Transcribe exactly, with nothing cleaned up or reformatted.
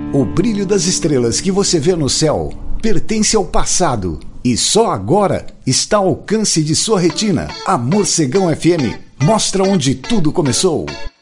O brilho das estrelas que você vê no céu pertence ao passado e só agora está ao alcance de sua retina. A Morcegão F M mostra onde tudo começou.